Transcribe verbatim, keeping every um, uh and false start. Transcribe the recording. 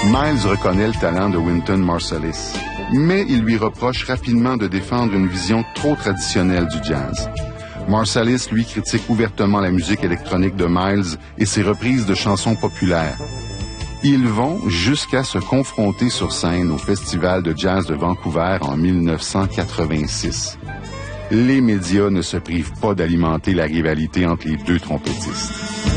Miles reconnaît le talent de Wynton Marsalis, mais il lui reproche rapidement de défendre une vision trop traditionnelle du jazz. Marsalis, lui, critique ouvertement la musique électronique de Miles et ses reprises de chansons populaires. Ils vont jusqu'à se confronter sur scène au Festival de jazz de Vancouver en mille neuf cent quatre-vingt-six. Les médias ne se privent pas d'alimenter la rivalité entre les deux trompettistes.